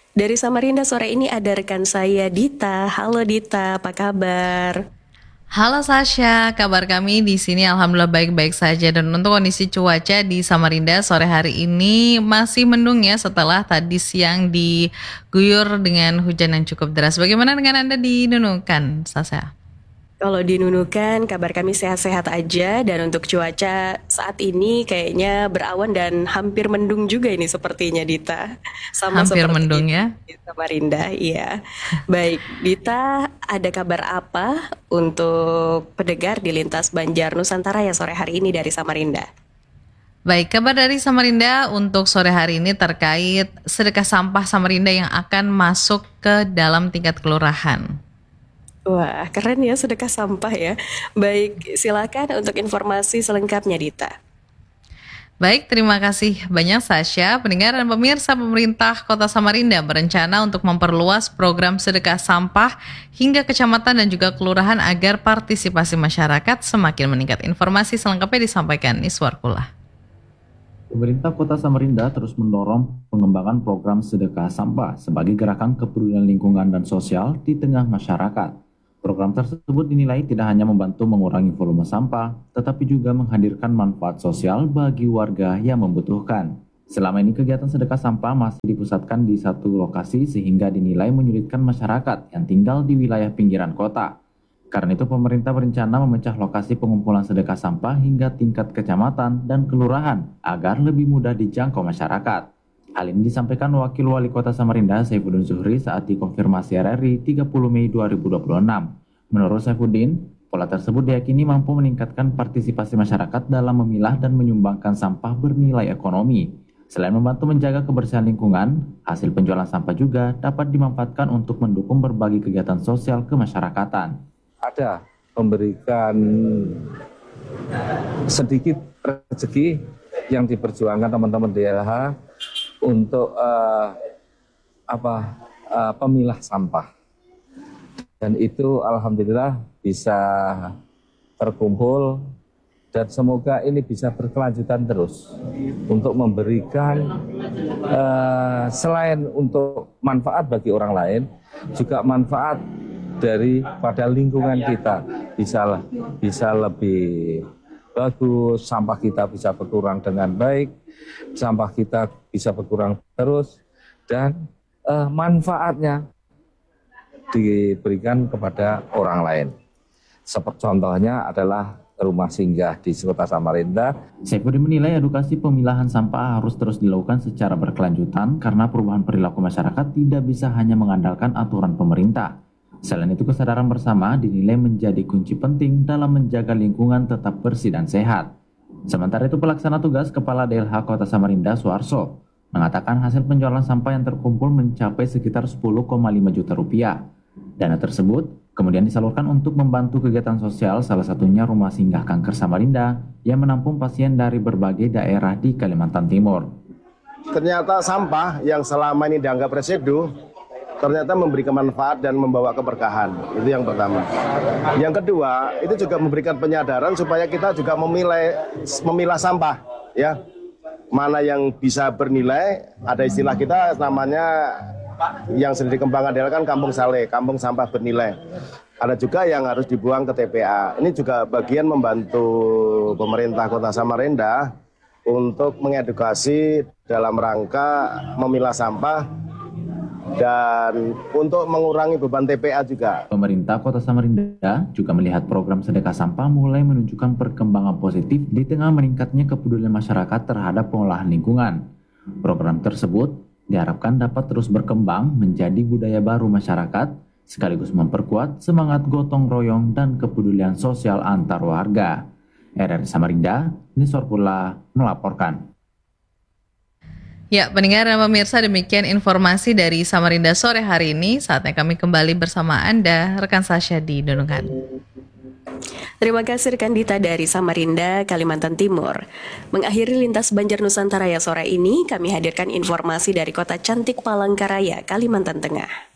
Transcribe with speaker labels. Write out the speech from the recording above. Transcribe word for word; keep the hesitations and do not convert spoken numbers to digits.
Speaker 1: Dari Samarinda sore ini ada rekan saya Dita. Halo Dita, apa kabar?
Speaker 2: Halo Sasha, kabar kami di sini alhamdulillah baik-baik saja, dan untuk kondisi cuaca di Samarinda sore hari ini masih mendung ya setelah tadi siang diguyur dengan hujan yang cukup deras. Bagaimana dengan Anda di Nunukan, Sasha?
Speaker 1: Kalau di Nunukan kabar kami sehat-sehat aja, dan untuk cuaca saat ini kayaknya berawan dan hampir mendung juga ini sepertinya Dita. Sama
Speaker 2: Hampir
Speaker 1: seperti
Speaker 2: mendung ya.
Speaker 1: di Samarinda, iya. Baik, Dita, ada kabar apa untuk pendengar di Lintas Banjar Nusantara ya sore hari ini dari Samarinda?
Speaker 2: Baik, kabar dari Samarinda untuk sore hari ini terkait sedekah sampah Samarinda yang akan masuk ke dalam tingkat kelurahan.
Speaker 1: Wah, keren ya sedekah sampah ya. Baik, silakan untuk informasi selengkapnya Dita.
Speaker 2: Baik, terima kasih banyak Sasha. Pendengar dan pemirsa, pemerintah Kota Samarinda berencana untuk memperluas program sedekah sampah hingga kecamatan dan juga kelurahan agar partisipasi masyarakat semakin meningkat. Informasi selengkapnya disampaikan Iswarkulah.
Speaker 3: Pemerintah Kota Samarinda terus mendorong pengembangan program sedekah sampah sebagai gerakan kepedulian lingkungan dan sosial di tengah masyarakat. Program tersebut dinilai tidak hanya membantu mengurangi volume sampah, tetapi juga menghadirkan manfaat sosial bagi warga yang membutuhkan. Selama ini kegiatan sedekah sampah masih dipusatkan di satu lokasi sehingga dinilai menyulitkan masyarakat yang tinggal di wilayah pinggiran kota. Karena itu pemerintah berencana memecah lokasi pengumpulan sedekah sampah hingga tingkat kecamatan dan kelurahan agar lebih mudah dijangkau masyarakat. Hal ini disampaikan Wakil Wali Kota Samarinda Saifuddin Zuhri saat dikonfirmasi R R I tiga puluh Mei dua ribu dua puluh enam. Menurut Saifuddin, pola tersebut diyakini mampu meningkatkan partisipasi masyarakat dalam memilah dan menyumbangkan sampah bernilai ekonomi. Selain membantu menjaga kebersihan lingkungan, hasil penjualan sampah juga dapat dimanfaatkan untuk mendukung berbagai kegiatan sosial kemasyarakatan.
Speaker 4: Ada memberikan sedikit rezeki yang diperjuangkan teman-teman D L H untuk uh, apa uh, pemilah sampah, dan itu alhamdulillah bisa terkumpul, dan semoga ini bisa berkelanjutan terus untuk memberikan uh, selain untuk manfaat bagi orang lain, juga manfaat daripada lingkungan kita bisa bisa lebih bagus, sampah kita bisa berkurang dengan baik, sampah kita bisa berkurang terus, dan eh, manfaatnya diberikan kepada orang lain. Seperti contohnya adalah rumah singgah di Kota Samarinda.
Speaker 3: Saifuddin menilai edukasi pemilahan sampah harus terus dilakukan secara berkelanjutan karena perubahan perilaku masyarakat tidak bisa hanya mengandalkan aturan pemerintah. Selain itu, kesadaran bersama dinilai menjadi kunci penting dalam menjaga lingkungan tetap bersih dan sehat. Sementara itu, pelaksana tugas Kepala D L H Kota Samarinda, Suarso, mengatakan hasil penjualan sampah yang terkumpul mencapai sekitar sepuluh koma lima juta rupiah. Dana tersebut kemudian disalurkan untuk membantu kegiatan sosial, salah satunya Rumah Singgah Kanker Samarinda yang menampung pasien dari berbagai daerah di Kalimantan Timur.
Speaker 5: Ternyata sampah yang selama ini dianggap residu ternyata memberikan manfaat dan membawa keberkahan. Itu yang pertama. Yang kedua, itu juga memberikan penyadaran supaya kita juga memilah memilah sampah, ya. Mana yang bisa bernilai, ada istilah kita namanya yang sedang dikembangkan adalah kan kampung sale, kampung sampah bernilai. Ada juga yang harus dibuang ke T P A. Ini juga bagian membantu pemerintah Kota Samarinda untuk mengedukasi dalam rangka memilah sampah dan untuk mengurangi beban T P A juga.
Speaker 3: Pemerintah Kota Samarinda juga melihat program sedekah sampah mulai menunjukkan perkembangan positif di tengah meningkatnya kepedulian masyarakat terhadap pengolahan lingkungan. Program tersebut diharapkan dapat terus berkembang menjadi budaya baru masyarakat, sekaligus memperkuat semangat gotong royong dan kepedulian sosial antar warga. R R I Samarinda, Niswarpula melaporkan.
Speaker 2: Ya, pendengar dan pemirsa, demikian informasi dari Samarinda sore hari ini. Saatnya kami kembali bersama Anda, rekan Sasha di Nunukan.
Speaker 1: Terima kasih rekan Dita dari Samarinda, Kalimantan Timur. Mengakhiri Lintas Banjar Nusantara ya sore ini, kami hadirkan informasi dari Kota Cantik Palangkaraya, Kalimantan Tengah.